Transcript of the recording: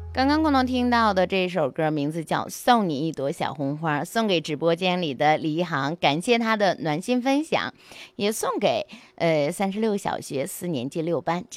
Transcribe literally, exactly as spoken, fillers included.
刚刚共同听到的这首歌名字叫《送你一朵小红花》，送给直播间里的李一航，感谢他的暖心分享，也送给呃三十六小学四年级六班。